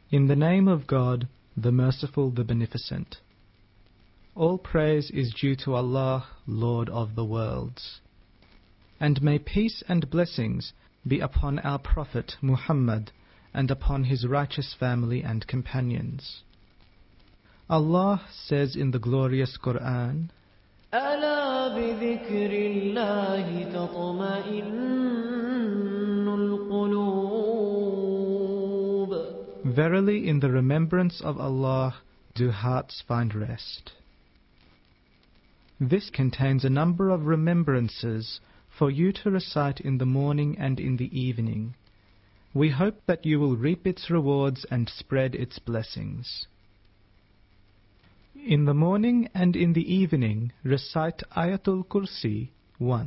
In the name of God, the Merciful, the Beneficent. All praise is due to Allah, Lord of the worlds. And may peace and blessings be upon our Prophet Muhammad and upon his righteous family and companions. Allah says in the glorious Quran, أَلَا بِذِكْرِ اللَّهِ تَطْمَئِنُّ الْقُلُوبُ. Verily, in the remembrance of Allah do hearts find rest. This contains a number of remembrances for you to recite in the morning and in the evening. We hope that you will reap its rewards and spread its blessings. In the morning and in the evening, recite Ayatul Kursi 1.